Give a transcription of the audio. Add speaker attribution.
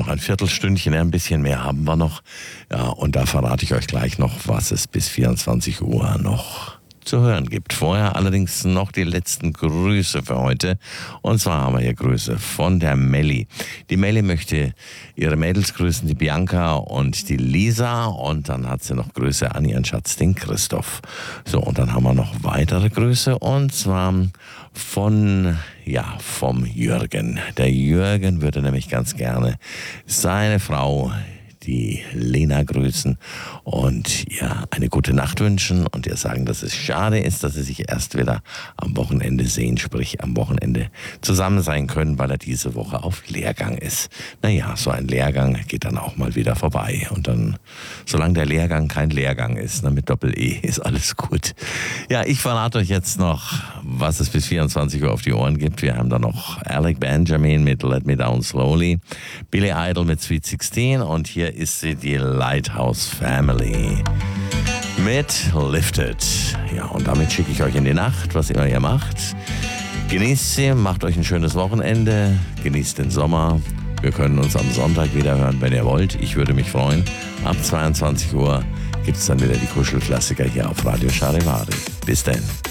Speaker 1: ein Viertelstündchen, ein bisschen mehr haben wir noch. Ja, und da verrate ich euch gleich noch, was es bis 24 Uhr noch zu hören gibt. Vorher allerdings noch die letzten Grüße für heute. Und zwar haben wir hier Grüße von der Melli. Die Melli möchte ihre Mädels grüßen, die Bianca und die Lisa. Und dann hat sie noch Grüße an ihren Schatz, den Christoph. So, und dann haben wir noch weitere Grüße. Und zwar vom Jürgen. Der Jürgen würde nämlich ganz gerne seine Frau, die Lena, grüßen und ihr eine gute Nacht wünschen und ihr sagen, dass es schade ist, dass sie sich erst wieder am Wochenende sehen, sprich am Wochenende zusammen sein können, weil er diese Woche auf Lehrgang ist. Naja, so ein Lehrgang geht dann auch mal wieder vorbei und dann, solange der Lehrgang kein Lehrgang ist, mit Doppel-E, ist alles gut. Ja, ich verrate euch jetzt noch, was es bis 24 Uhr auf die Ohren gibt. Wir haben da noch Alec Benjamin mit Let Me Down Slowly, Billy Idol mit Sweet 16 und hier ist sie, die Lighthouse Family mit Lifted. Ja, und damit schicke ich euch in die Nacht, was immer ihr macht. Genießt sie, macht euch ein schönes Wochenende, genießt den Sommer. Wir können uns am Sonntag wieder hören, wenn ihr wollt. Ich würde mich freuen. Ab 22 Uhr gibt es dann wieder die Kuschelklassiker hier auf Radio Charivari. Bis dann.